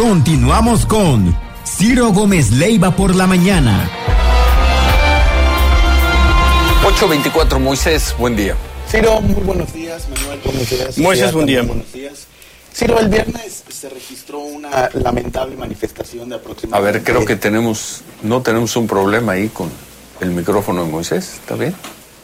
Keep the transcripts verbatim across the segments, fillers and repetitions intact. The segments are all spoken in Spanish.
Continuamos con Ciro Gómez Leiva por la mañana. ocho veinticuatro, Moisés, buen día. Ciro, muy buenos días. Manuel, buenos días. Moisés, buen día. Buenos días. Ciro, el viernes se registró una lamentable manifestación de aproximadamente... A ver, creo que tenemos, no tenemos un problema ahí con el micrófono de Moisés, ¿está bien?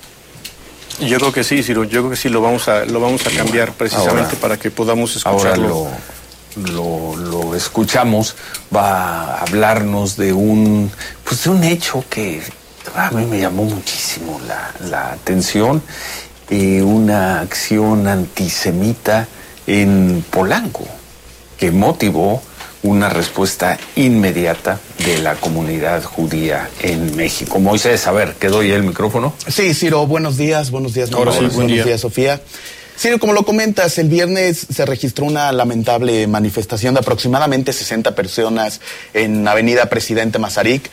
Yo creo que sí, Ciro, yo creo que sí lo vamos a, lo vamos a cambiar precisamente ahora, para que podamos escucharlo. Ahora lo, lo, lo escuchamos, va a hablarnos de un, pues de un hecho que a mí me llamó muchísimo la, la atención, eh, una acción antisemita en Polanco, que motivó una respuesta inmediata de la comunidad judía en México. Moisés, a ver, ¿quedó ya el micrófono? Sí, Ciro, buenos días, buenos días. Ahora sí, buen buenos día. días, Sofía. Ciro, como lo comentas, el viernes se registró una lamentable manifestación de aproximadamente sesenta personas en Avenida Presidente Mazarik,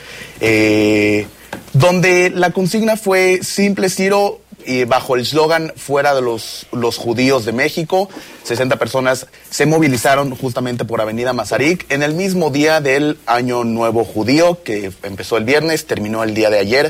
eh, donde la consigna fue simple, Ciro, y bajo el eslogan fuera de los, los judíos de México. sesenta personas se movilizaron justamente por Avenida Mazarik en el mismo día del Año Nuevo Judío, que empezó el viernes, terminó el día de ayer.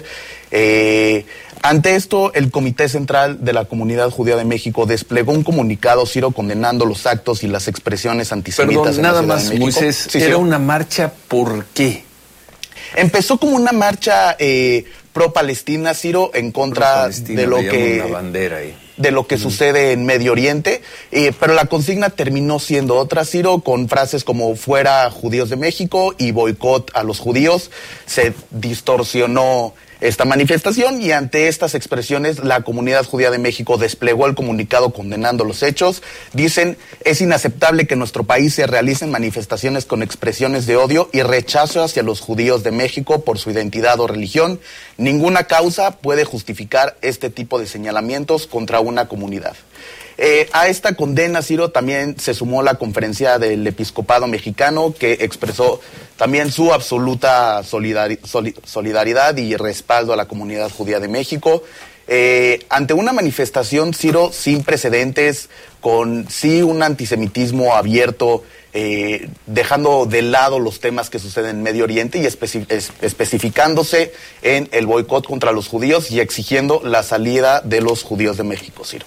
Eh, ante esto, el Comité Central de la Comunidad Judía de México desplegó un comunicado, Ciro, condenando los actos y las expresiones antisemitas. Perdón, en nada la Ciudad más, de México. Moisés, Sí, ¿era Ciro. una marcha por qué? Empezó como una marcha eh, pro-Palestina, Ciro, en contra de lo que una bandera ahí. de lo que mm. sucede en Medio Oriente, eh, pero la consigna terminó siendo otra, Ciro, con frases como fuera judíos de México y boicot a los judíos. Se distorsionó esta manifestación y ante estas expresiones la comunidad judía de México desplegó el comunicado condenando los hechos. Dicen, es inaceptable que en nuestro país se realicen manifestaciones con expresiones de odio y rechazo hacia los judíos de México por su identidad o religión. Ninguna causa puede justificar este tipo de señalamientos contra una comunidad. Eh, a esta condena, Ciro, también se sumó la conferencia del Episcopado Mexicano, que expresó también su absoluta solidari- soli- solidaridad y respaldo a la comunidad judía de México. Eh, ante una manifestación, Ciro, sin precedentes, con sí un antisemitismo abierto, eh, dejando de lado los temas que suceden en Medio Oriente y especi- es- especificándose en el boicot contra los judíos y exigiendo la salida de los judíos de México, Ciro.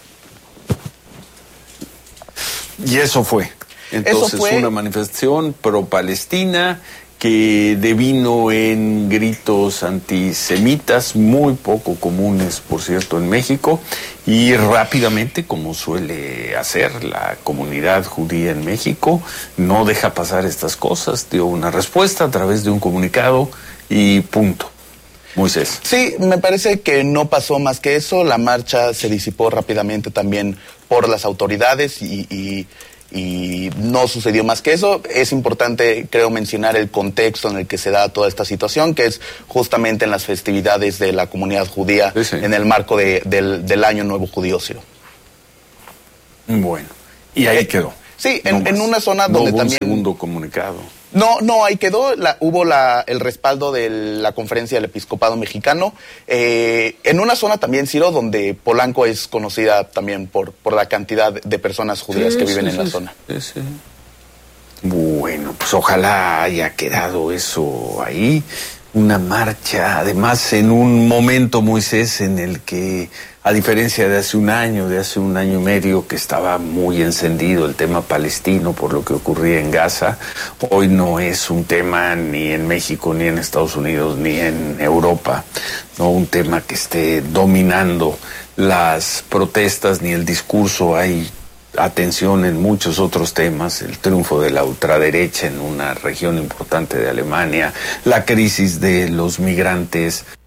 Y eso fue. Entonces, Eso fue... una manifestación pro-palestina que devino en gritos antisemitas, muy poco comunes, por cierto, en México, y rápidamente, como suele hacer la comunidad judía en México, no deja pasar estas cosas, dio una respuesta a través de un comunicado y punto. Moisés. Sí, me parece que no pasó más que eso. La marcha se disipó rápidamente también por las autoridades y, y, y no sucedió más que eso. Es importante, creo, mencionar el contexto en el que se da toda esta situación, que es justamente en las festividades de la comunidad judía, sí, sí. en el marco de, del, del Año Nuevo Judío, Ciro. Bueno, y ahí eh, quedó. Sí, en, no en una zona donde no hubo también... un segundo comunicado. No, no, ahí quedó, la, hubo la, el respaldo de la conferencia del Episcopado Mexicano, eh, en una zona también, Ciro, donde Polanco es conocida también por, por la cantidad de personas judías sí, que viven sí, en la sí, zona. Sí, sí. Bueno, pues ojalá haya quedado eso ahí, una marcha, además en un momento, Moisés, en el que, a diferencia de hace un año, de hace un año y medio, que estaba muy encendido el tema palestino por lo que ocurría en Gaza, hoy no es un tema ni en México, ni en Estados Unidos, ni en Europa, no un tema que esté dominando las protestas ni el discurso. Hay atención en muchos otros temas, el triunfo de la ultraderecha en una región importante de Alemania, la crisis de los migrantes